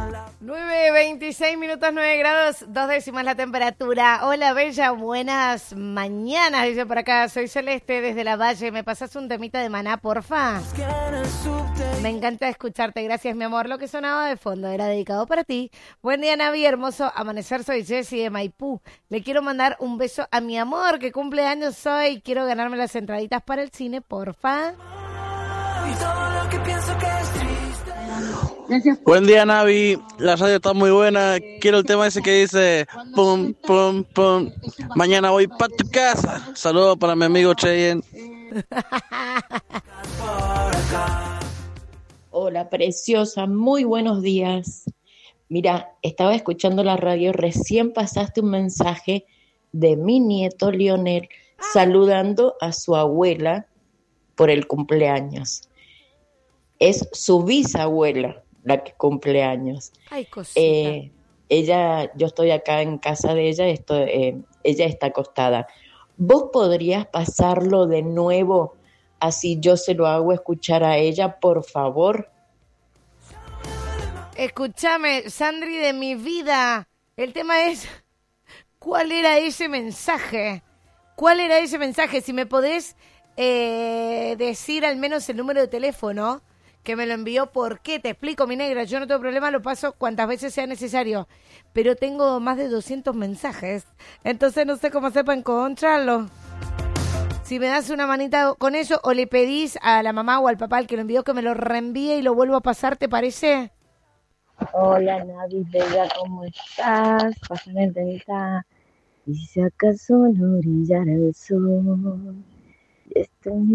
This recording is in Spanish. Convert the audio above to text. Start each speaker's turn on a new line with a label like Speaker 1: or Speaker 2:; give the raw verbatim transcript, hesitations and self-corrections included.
Speaker 1: nueve veintiséis minutos, nueve grados, dos décimas la temperatura. Hola, bella, buenas mañanas. Dice por acá, soy Celeste desde la Valle. ¿Me pasas un temita de Maná, porfa? Me encanta escucharte, gracias, mi amor. Lo que sonaba de fondo era dedicado para ti. Buen día, Navi, hermoso amanecer. Soy Jessie de Maipú. Le quiero mandar un beso a mi amor, que cumple años hoy. Quiero ganarme las entraditas para el cine, porfa.
Speaker 2: Y todo lo que pienso que es triste.
Speaker 3: Buen día, Navi. La radio está muy buena. Quiero el tema ese que dice pum, pum, pum. Mañana voy para tu casa. Saludos para mi amigo Cheyenne.
Speaker 4: Hola, preciosa. Muy buenos días. Mira, estaba escuchando la radio. Recién pasaste un mensaje de mi nieto Lionel saludando a su abuela por el cumpleaños. Es su bisabuela la que cumple años.
Speaker 1: Ay, cosita.
Speaker 4: Eh, ella, yo estoy acá en casa de ella, estoy, eh, ella está acostada. ¿Vos podrías pasarlo de nuevo, así yo se lo hago escuchar a ella, por favor?
Speaker 1: Escúchame, Sandri de mi vida. El tema es, ¿cuál era ese mensaje? ¿Cuál era ese mensaje? Si me podés eh, decir al menos el número de teléfono que me lo envió, ¿por qué? Te explico, mi negra, yo no tengo problema, lo paso cuantas veces sea necesario, pero tengo más de doscientos mensajes, entonces no sé cómo hacer para encontrarlo. Si me das una manita con eso, o le pedís a la mamá o al papá al que lo envió que me lo reenvíe y lo vuelvo a pasar, ¿te parece?
Speaker 5: Hola, Navi, bella, ¿cómo estás? Pásame el temita. Y si acaso no brillara el sol, estoy